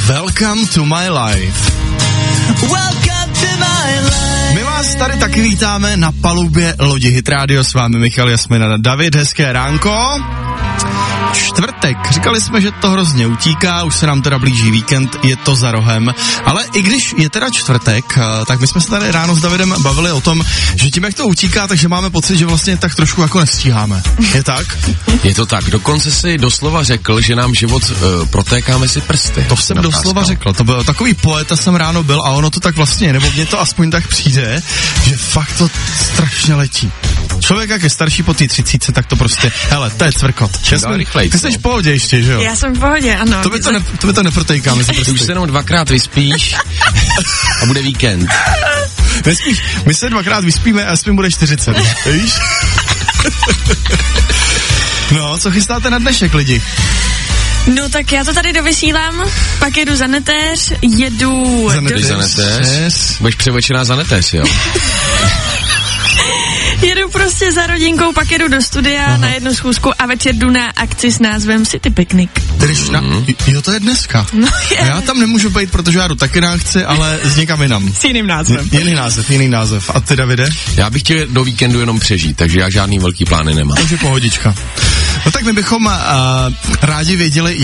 Welcome to my life. My vás tady taky vítáme na palubě lodi Hit Radio, s vámi Michal, Jasmina, David, hezké ránko. Čtvrtek, říkali jsme, že to hrozně utíká, už se nám teda blíží víkend, je to za rohem, ale i když je teda čtvrtek, tak my jsme se tady ráno s Davidem bavili o tom, že tím, jak to utíká, takže máme pocit, že vlastně tak trošku jako nestíháme. Je tak? Je to tak, dokonce si doslova řekl, že nám život protéká mezi prsty. To jsem doslova řekl, to byl takový poeta jsem ráno byl a ono to tak vlastně, nebo mně to aspoň tak přijde, že fakt to strašně letí. Člověk, jak je starší po té 30, tak to prostě, hele, to je cvrkot. Ty jsi v pohodě ještě, že jo? Já jsem v pohodě, ano. To by to neprotejká mezi prsty. Už se jenom 2krát vyspíš a bude víkend. Nespíš, my se 2krát vyspíme a spím bude 40, víš? No, co chystáte na dnešek, lidi? No tak já to tady dovysílám, pak jedu za netéř, za netéř? Budeš převlečená za netéř, jo? Jedu prostě za rodinkou, pak jedu do studia na jednu schůzku a večer jdu na akci s názvem City Picnic. Jo, to je dneska. No, je. Já tam nemůžu být, protože já jdu taky na akci, ale s někam jinam. S jiným názvem. Jiný název. A ty, Davide? Já bych chtěl do víkendu jenom přežít, takže já žádný velký plány nemám. Takže pohodička. No tak my bychom rádi věděli,